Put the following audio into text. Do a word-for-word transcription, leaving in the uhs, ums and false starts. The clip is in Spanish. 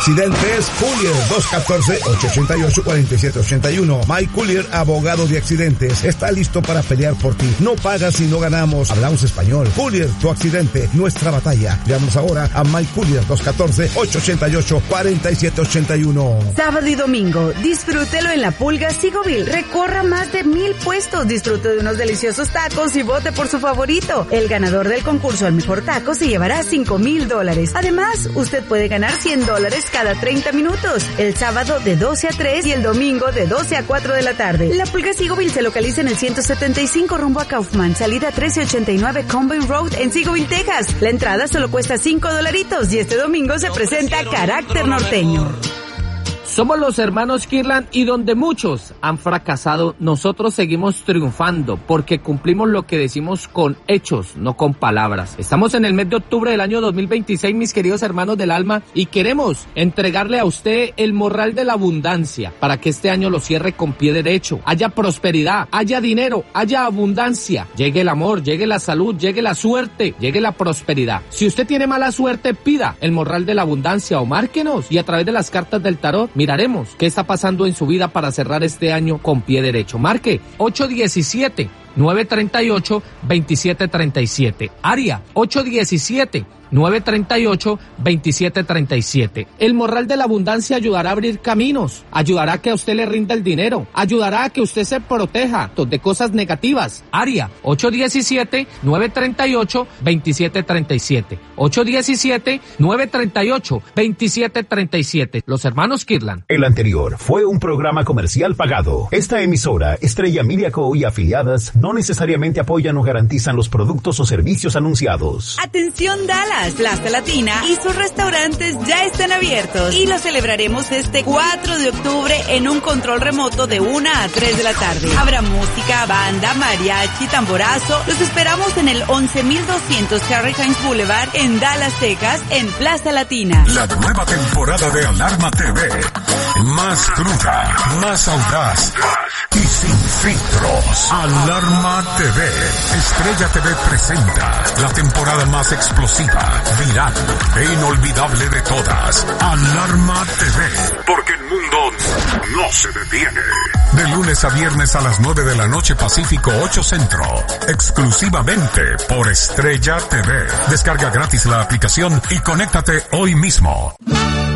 Accidentes Coolier dos uno cuatro, ocho ocho ocho, cuatro siete ocho uno. Mike Coolier, abogado de accidentes, está listo para pelear por ti. No pagas si no ganamos. Hablamos español. Coolier, tu accidente, nuestra batalla. Llámanos ahora a Mike Coolier dos uno cuatro, ocho ocho ocho, cuatro siete ocho uno. Sábado y domingo, disfrútelo en la Pulga Sigoville. Recorra más de mil puestos, disfrute de unos deliciosos tacos y vote por su favorito. El ganador del concurso al mejor taco se llevará cinco mil dólares. Además, usted puede ganar cien dólares cada treinta minutos. El sábado de doce a tres y el domingo de doce a cuatro de la tarde. La Pulga Sigoville se localiza en el ciento setenta y cinco rumbo a Kaufman, salida trece ochenta y nueve Combine Road en Sigoville, Texas. La entrada solo cuesta cinco dolaritos y este domingo se presenta Carácter Norteño. Somos los hermanos Kirlan y donde muchos han fracasado, nosotros seguimos triunfando porque cumplimos lo que decimos con hechos, no con palabras. Estamos en el mes de octubre del año dos mil veintiséis, mis queridos hermanos del alma, y queremos entregarle a usted el morral de la abundancia para que este año lo cierre con pie derecho. Haya prosperidad, haya dinero, haya abundancia. Llegue el amor, llegue la salud, llegue la suerte, llegue la prosperidad. Si usted tiene mala suerte, pida el morral de la abundancia o márquenos y a través de las cartas del tarot miraremos qué está pasando en su vida para cerrar este año con pie derecho. Marque ocho uno siete, nueve tres ocho, dos siete tres siete. Área ocho uno siete, nueve tres ocho, dos siete tres siete. El morral de la abundancia ayudará a abrir caminos, ayudará a que a usted le rinda el dinero, ayudará a que usted se proteja de cosas negativas. Área ocho uno siete, nueve tres ocho, dos siete tres siete. ocho uno siete, nueve tres ocho, dos siete tres siete. Los hermanos Kirlan. El anterior fue un programa comercial pagado. Esta emisora, Estrella Media Co. y afiliadas, no necesariamente apoyan o garantizan los productos o servicios anunciados. Atención Dallas, Plaza Latina y sus restaurantes ya están abiertos y lo celebraremos este cuatro de octubre en un control remoto de una a tres de la tarde. Habrá música, banda, mariachi, tamborazo. Los esperamos en el once mil doscientos Harry Hines Boulevard en Dallas, Texas, en Plaza Latina. La nueva temporada de Alarma T V. Más cruda, más audaz y sin filtros. Alarma T V. Estrella T V presenta la temporada más explosiva, viral e inolvidable de todas. Alarma T V. Porque el mundo no se detiene. De lunes a viernes a las nueve de la noche Pacífico ocho Centro. Exclusivamente por Estrella T V. Descarga gratis la aplicación y conéctate hoy mismo.